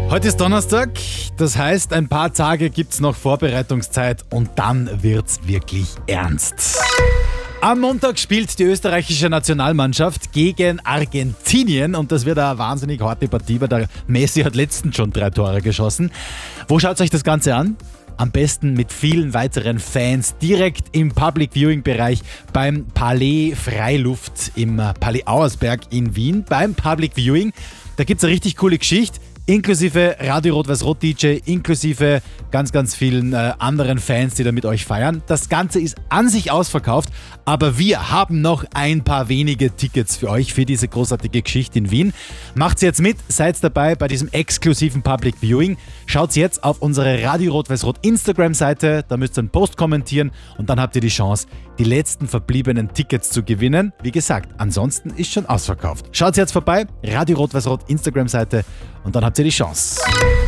Heute ist Donnerstag, das heißt, ein paar Tage gibt's noch Vorbereitungszeit und dann wird's wirklich ernst. Am Montag spielt die österreichische Nationalmannschaft gegen Argentinien und das wird eine wahnsinnig harte Partie, weil der Messi hat letztens schon 3 Tore geschossen. Wo schaut euch das Ganze an? Am besten mit vielen weiteren Fans direkt im Public Viewing Bereich beim Palais Freiluft im Palais Auersberg in Wien. Beim Public Viewing, da gibt's eine richtig coole Geschichte. Inklusive Radio Rot-Weiß-Rot DJ, inklusive ganz, ganz vielen anderen Fans, die da mit euch feiern. Das Ganze ist an sich ausverkauft, aber wir haben noch ein paar wenige Tickets für euch, für diese großartige Geschichte in Wien. Macht's jetzt mit, seid dabei bei diesem exklusiven Public Viewing. Schaut jetzt auf unsere Radio Rot-Weiß-Rot Instagram-Seite, da müsst ihr einen Post kommentieren und dann habt ihr die Chance, die letzten verbliebenen Tickets zu gewinnen. Wie gesagt, ansonsten ist schon ausverkauft. Schaut jetzt vorbei, Radio Rot-Weiß-Rot Instagram-Seite und dann habt ihr die Chance.